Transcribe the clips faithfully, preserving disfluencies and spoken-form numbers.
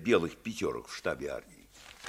белых пятерок в штабе армии?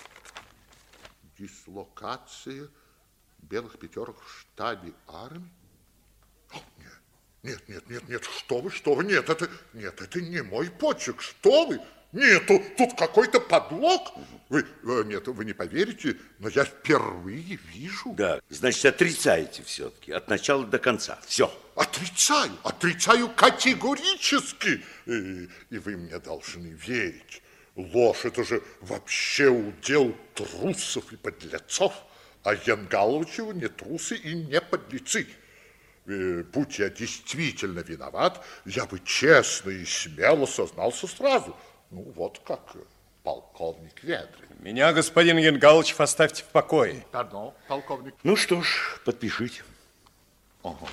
Дислокация белых пятерок в штабе армии? О, нет, нет, нет, нет, нет, что вы, что вы, нет, это, нет, это не мой почерк, что вы? Нет, тут, тут какой-то подлог. Вы, нет, вы не поверите, но я впервые вижу. Да, значит, отрицаете все-таки от начала до конца. Все. Отрицаю, отрицаю категорически. И, и вы мне должны верить. Ложь – это же вообще удел трусов и подлецов. А Янгаловичевы не трусы и не подлецы. И, будь я действительно виноват, я бы честно и смело сознался сразу. Ну, вот как полковник Ведрин. Меня, господин Янгалович, оставьте в покое. Пардон, полковник. Ну что ж, подпишите. Ага.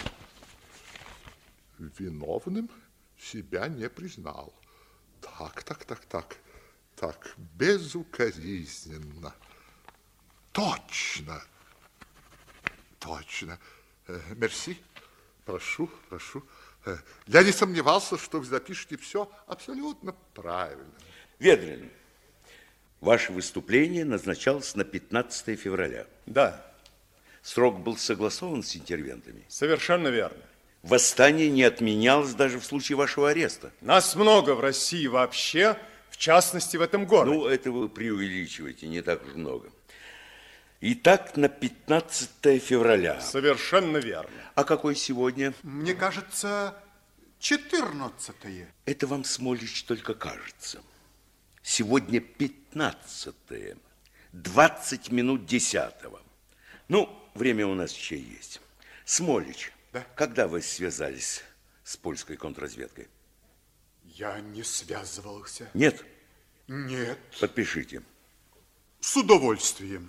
Виновным себя не признал. Так, так, так, так. Так, безукоризненно. Точно. Точно. Э, мерси. Прошу, прошу. Э, я не сомневался, что вы запишете все абсолютно правильно. Ведрин, ваше выступление назначалось на пятнадцатое февраля. Да. Срок был согласован с интервентами? Совершенно верно. Восстание не отменялось даже в случае вашего ареста? Нас много в России вообще, в частности в этом городе. Ну, это вы преувеличиваете, не так уж много. Итак, на пятнадцатое февраля. Совершенно верно. А какой сегодня? Мне кажется, четырнадцатое. Это вам, Смолич, только кажется. Сегодня пятнадцатое. двадцать минут десятого. Ну, время у нас еще есть. Смолич, да? Когда вы связались с польской контрразведкой? Я не связывался. Нет? Нет. Подпишите. С удовольствием.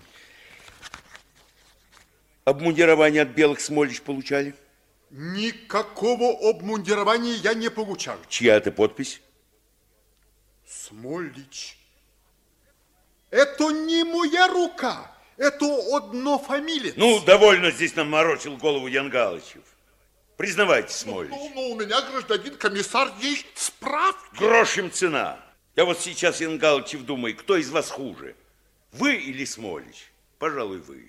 Обмундирование от белых, Смолич, получали? Никакого обмундирования я не получал. Чья это подпись? Смолич. Это не моя рука. Это однофамилец. Ну, довольно здесь нам морочил голову Янгалычев. Признавайте, Смолич. Ну, ну, у меня, гражданин комиссар, есть справки. Грош им цена. Я вот сейчас, Янгалычев, думаю, кто из вас хуже? Вы или Смолич? Пожалуй, вы.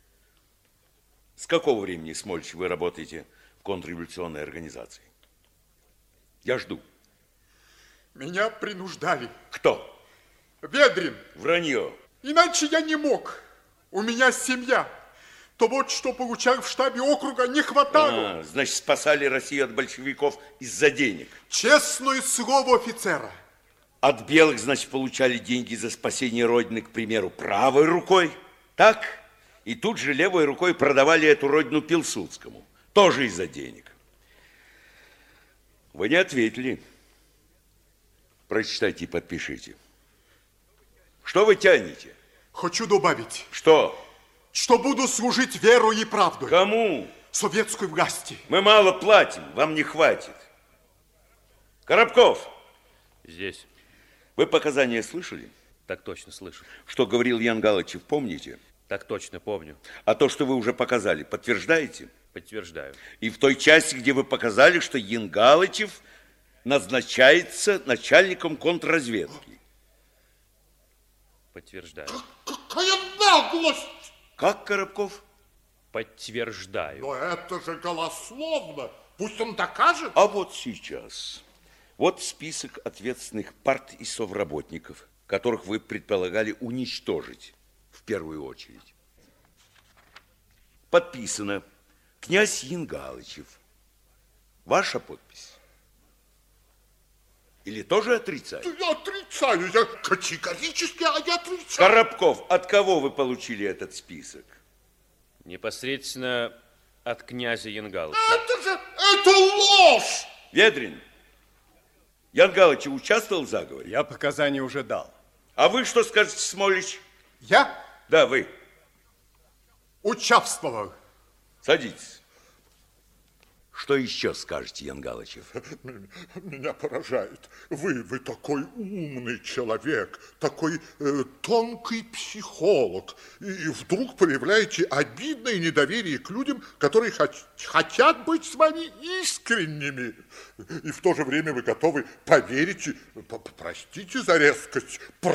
С какого времени, Смолич, вы работаете в контрреволюционной организации? Я жду. Меня принуждали. Кто? Ведрин. Вранье. Иначе я не мог. У меня семья. То вот что получал в штабе округа не хватало. А, значит, спасали Россию от большевиков из-за денег. Честное слово офицера. От белых, значит, получали деньги за спасение Родины, к примеру, правой рукой. Так? И тут же левой рукой продавали эту Родину Пилсудскому. Тоже из-за денег. Вы не ответили. Прочитайте и подпишите. Что вы тянете? Хочу добавить. Что? Что буду служить верой и правдой. Кому? Советской власти. Мы мало платим, вам не хватит. Коробков. Здесь. Вы показания слышали? Так точно слышу. Что говорил Янгалычев, помните? Так точно помню. А то, что вы уже показали, подтверждаете? Подтверждаю. И в той части, где вы показали, что Янгалычев назначается начальником контрразведки. Подтверждаю. Какая наглость! Как, Коробков? Подтверждаю. Но это же голословно. Пусть он докажет. А вот сейчас. Вот список ответственных парт и совработников, которых вы предполагали уничтожить в первую очередь. Подписано князь Янгалычев. Ваша подпись? Или тоже отрицаете? Я отрицаю, я категорически а я отрицаю. Коробков, от кого вы получили этот список? Непосредственно от князя Янгалыча. Это же, это ложь! Ведрин, Янгалычев участвовал в заговоре? Я показания уже дал. А вы что скажете, Смолич? Я Да, вы. участвовал. Садитесь. Что еще скажете, Янгалычев? Меня поражает. Вы, вы такой умный человек, такой э, тонкий психолог. И, и вдруг проявляете обидное недоверие к людям, которые хот- хотят быть с вами искренними. И в то же время вы готовы поверить, простите за резкость,